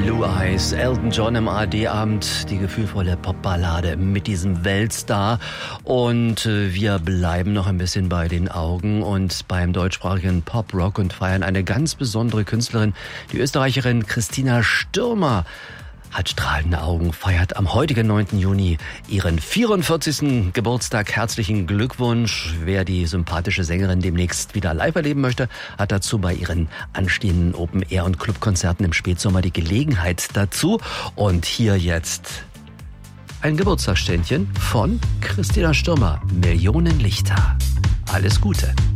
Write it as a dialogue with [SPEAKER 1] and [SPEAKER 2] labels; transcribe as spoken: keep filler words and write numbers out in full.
[SPEAKER 1] Blue Eyes, Elton John im A R D-Abend, die gefühlvolle Popballade mit diesem Weltstar. Und äh, wir bleiben noch ein bisschen bei den Augen und beim deutschsprachigen Pop-Rock und feiern eine ganz besondere Künstlerin. Die Österreicherin Christina Stürmer hat strahlende Augen, feiert am heutigen neunten Juni ihren vierundvierzigsten Geburtstag. Herzlichen Glückwunsch. Wer die sympathische Sängerin demnächst wieder live erleben möchte, hat dazu bei ihren anstehenden Open-Air- und Clubkonzerten im Spätsommer die Gelegenheit dazu. Und hier jetzt ein Geburtstagsständchen von Christina Stürmer. Millionen Lichter. Alles Gute.